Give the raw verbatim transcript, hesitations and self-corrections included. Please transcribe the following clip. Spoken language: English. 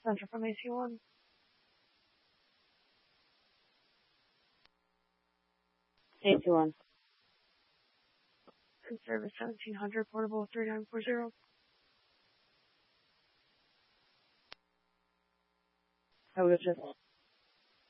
Center from A C one. A C one. In service seventeen hundred, portable three nine four zero. I was just